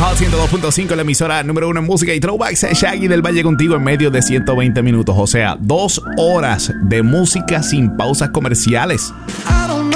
Hot 102.5, la emisora número 1 en música y throwbacks. Shaggy del Valle contigo en medio de 120 minutos. O sea, 2 horas de música sin pausas comerciales.